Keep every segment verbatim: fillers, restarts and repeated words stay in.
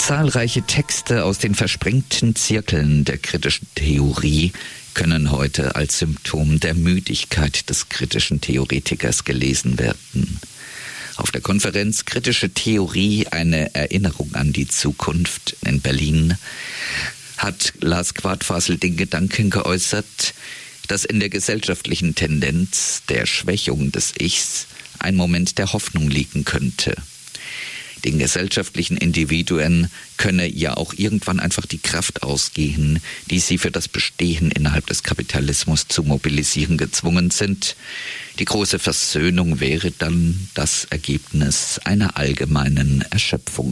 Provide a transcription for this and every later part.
Zahlreiche Texte aus den versprengten Zirkeln der kritischen Theorie können heute als Symptom der Müdigkeit des kritischen Theoretikers gelesen werden. Auf der Konferenz Kritische Theorie, eine Erinnerung an die Zukunft in Berlin, hat Lars Quadfasel den Gedanken geäußert, dass in der gesellschaftlichen Tendenz der Schwächung des Ichs ein Moment der Hoffnung liegen könnte. Den gesellschaftlichen Individuen könne ja auch irgendwann einfach die Kraft ausgehen, die sie für das Bestehen innerhalb des Kapitalismus zu mobilisieren gezwungen sind. Die große Versöhnung wäre dann das Ergebnis einer allgemeinen Erschöpfung.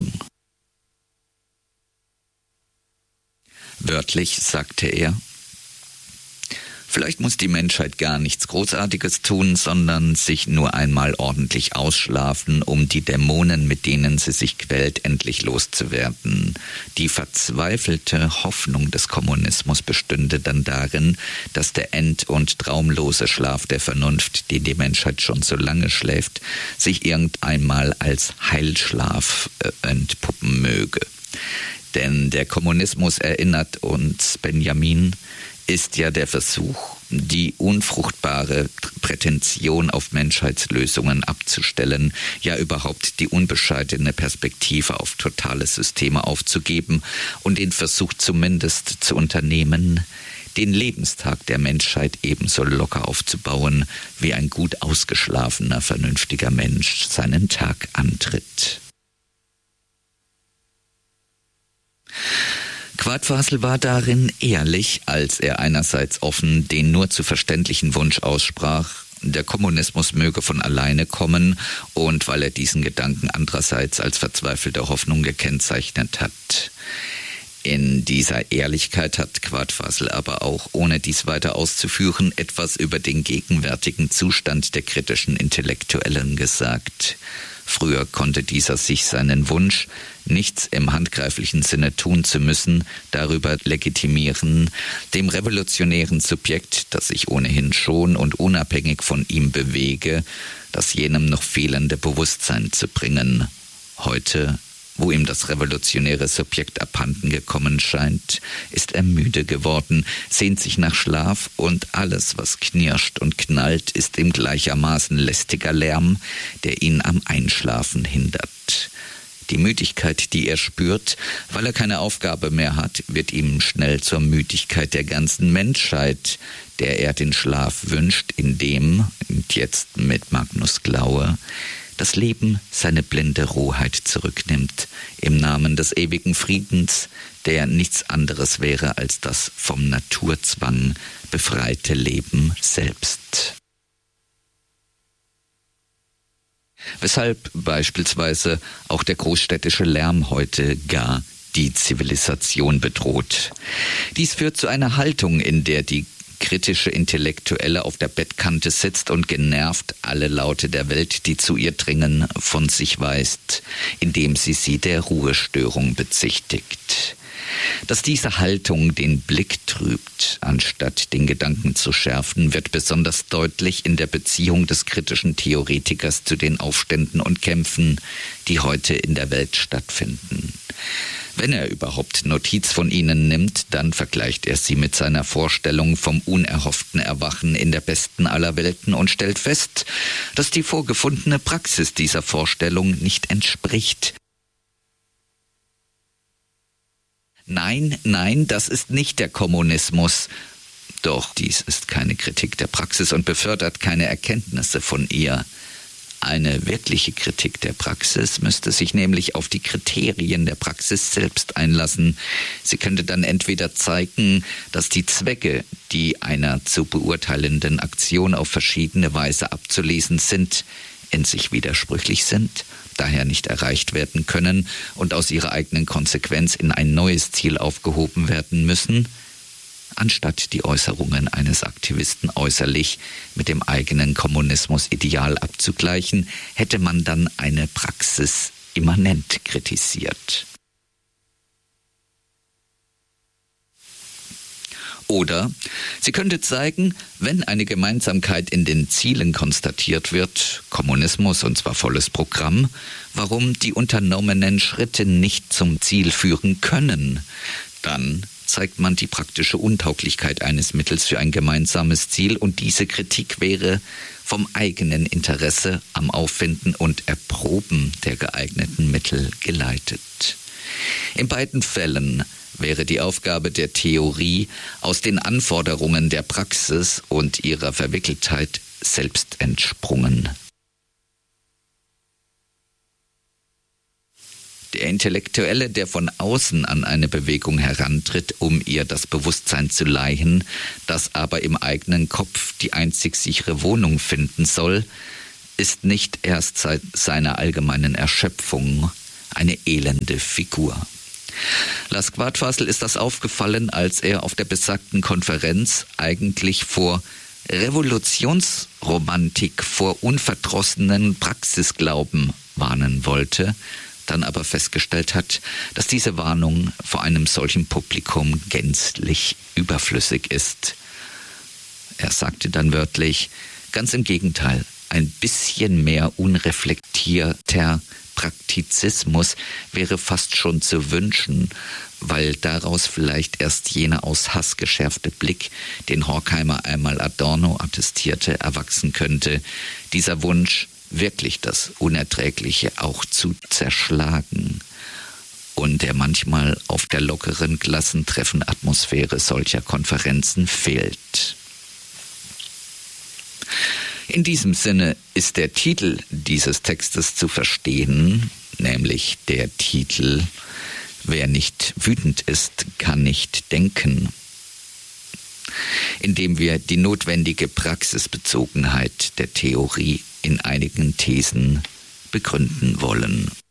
Wörtlich sagte er: Vielleicht muss die Menschheit gar nichts Großartiges tun, sondern sich nur einmal ordentlich ausschlafen, um die Dämonen, mit denen sie sich quält, endlich loszuwerden. Die verzweifelte Hoffnung des Kommunismus bestünde dann darin, dass der end- und traumlose Schlaf der Vernunft, den die Menschheit schon so lange schläft, sich irgendeinmal als Heilschlaf entpuppen möge. Denn der Kommunismus, erinnert uns Benjamin, ist ja der Versuch, die unfruchtbare Prätension auf Menschheitslösungen abzustellen, ja überhaupt die unbescheidene Perspektive auf totale Systeme aufzugeben und den Versuch zumindest zu unternehmen, den Lebenstag der Menschheit ebenso locker aufzubauen, wie ein gut ausgeschlafener, vernünftiger Mensch seinen Tag antritt. Quadfasel war darin ehrlich, als er einerseits offen den nur zu verständlichen Wunsch aussprach, der Kommunismus möge von alleine kommen, und weil er diesen Gedanken andererseits als verzweifelte Hoffnung gekennzeichnet hat. In dieser Ehrlichkeit hat Quadfasel aber auch, ohne dies weiter auszuführen, etwas über den gegenwärtigen Zustand der kritischen Intellektuellen gesagt. Früher konnte dieser sich seinen Wunsch, nichts im handgreiflichen Sinne tun zu müssen, darüber legitimieren, dem revolutionären Subjekt, das sich ohnehin schon und unabhängig von ihm bewege, das jenem noch fehlende Bewusstsein zu bringen. Heute, wo ihm das revolutionäre Subjekt abhanden gekommen scheint, ist er müde geworden, sehnt sich nach Schlaf, und alles, was knirscht und knallt, ist ihm gleichermaßen lästiger Lärm, der ihn am Einschlafen hindert. Die Müdigkeit, die er spürt, weil er keine Aufgabe mehr hat, wird ihm schnell zur Müdigkeit der ganzen Menschheit, der er den Schlaf wünscht, indem, und jetzt mit Magnus Glaue, das Leben seine blinde Rohheit zurücknimmt, im Namen des ewigen Friedens, der nichts anderes wäre als das vom Naturzwang befreite Leben selbst. Weshalb beispielsweise auch der großstädtische Lärm heute gar die Zivilisation bedroht. Dies führt zu einer Haltung, in der die kritische Intellektuelle auf der Bettkante sitzt und genervt alle Laute der Welt, die zu ihr dringen, von sich weist, indem sie sie der Ruhestörung bezichtigt. Dass diese Haltung den Blick trübt, anstatt den Gedanken zu schärfen, wird besonders deutlich in der Beziehung des kritischen Theoretikers zu den Aufständen und Kämpfen, die heute in der Welt stattfinden. Wenn er überhaupt Notiz von ihnen nimmt, dann vergleicht er sie mit seiner Vorstellung vom unerhofften Erwachen in der besten aller Welten und stellt fest, dass die vorgefundene Praxis dieser Vorstellung nicht entspricht. Nein, nein, das ist nicht der Kommunismus. Doch dies ist keine Kritik der Praxis und befördert keine Erkenntnisse von ihr. Eine wirkliche Kritik der Praxis müsste sich nämlich auf die Kriterien der Praxis selbst einlassen. Sie könnte dann entweder zeigen, dass die Zwecke, die einer zu beurteilenden Aktion auf verschiedene Weise abzulesen sind, in sich widersprüchlich sind, daher nicht erreicht werden können und aus ihrer eigenen Konsequenz in ein neues Ziel aufgehoben werden müssen, anstatt die Äußerungen eines Aktivisten äußerlich mit dem eigenen Kommunismus-Ideal abzugleichen, hätte man dann eine Praxis immanent kritisiert. Oder sie könnte zeigen, wenn eine Gemeinsamkeit in den Zielen konstatiert wird, Kommunismus und zwar volles Programm, warum die unternommenen Schritte nicht zum Ziel führen können. Dann zeigt man die praktische Untauglichkeit eines Mittels für ein gemeinsames Ziel und diese Kritik wäre vom eigenen Interesse am Auffinden und Erproben der geeigneten Mittel geleitet. In beiden Fällen wäre die Aufgabe der Theorie aus den Anforderungen der Praxis und ihrer Verwickeltheit selbst entsprungen. Der Intellektuelle, der von außen an eine Bewegung herantritt, um ihr das Bewusstsein zu leihen, das aber im eigenen Kopf die einzig sichere Wohnung finden soll, ist nicht erst seit seiner allgemeinen Erschöpfung eine elende Figur. Lars Quadfasel ist das aufgefallen, als er auf der besagten Konferenz eigentlich vor Revolutionsromantik, vor unverdrossenen Praxisglauben warnen wollte, dann aber festgestellt hat, dass diese Warnung vor einem solchen Publikum gänzlich überflüssig ist. Er sagte dann wörtlich, ganz im Gegenteil, ein bisschen mehr unreflektierter Praktizismus wäre fast schon zu wünschen, weil daraus vielleicht erst jener aus Hass geschärfte Blick, den Horkheimer einmal Adorno attestierte, erwachsen könnte. Dieser Wunsch, wirklich das Unerträgliche auch zu zerschlagen und der manchmal auf der lockeren Klassentreffen-Atmosphäre solcher Konferenzen fehlt. In diesem Sinne ist der Titel dieses Textes zu verstehen, nämlich der Titel »Wer nicht wütend ist, kann nicht denken«, indem wir die notwendige Praxisbezogenheit der Theorie in einigen Thesen begründen wollen.